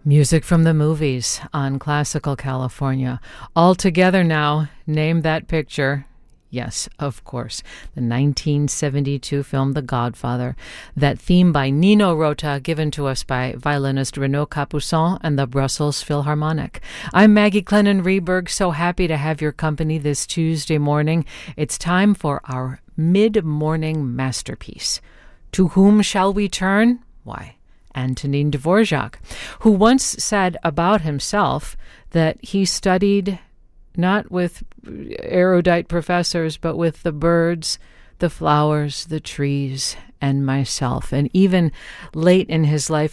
Music from the movies on Classical California. All together now, name that picture. Yes, of course, the 1972 film The Godfather. That theme by Nino Rota, given to us by violinist Renaud Capuçon and the Brussels Philharmonic. I'm Maggie Clennon-Reberg, so happy to have your company this Tuesday morning. It's time for our mid-morning masterpiece. To whom shall we turn? Why, Antonin Dvorak, who once said about himself that he studied not with erudite professors, but with the birds, the flowers, the trees, and myself. And even late in his life,